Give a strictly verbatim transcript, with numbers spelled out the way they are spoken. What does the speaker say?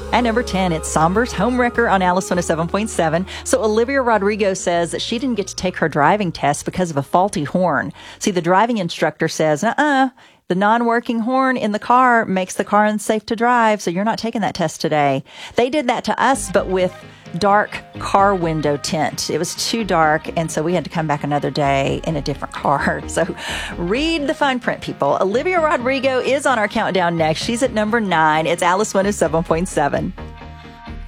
At number ten, it's Somber's Homewrecker on Alice one oh seven point seven. So Olivia Rodrigo says that she didn't get to take her driving test because of a faulty horn. See, the driving instructor says, uh-uh, the non-working horn in the car makes the car unsafe to drive, so you're not taking that test today. They did that to us, but with dark car window tint. It was too dark, and so we had to come back another day in a different car. So read the fine print, people. Olivia Rodrigo is on our countdown next. She's at number nine. It's Alice one oh seven point seven.